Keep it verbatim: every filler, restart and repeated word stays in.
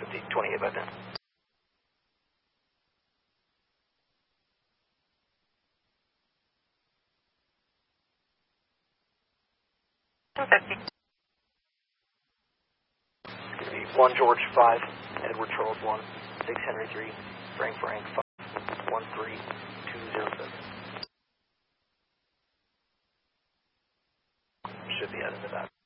twenty-eight by ten. fifty. one George five, Edward Charles one, six Henry three, Frank Frank five, one three two zero seven. Should be out of the back.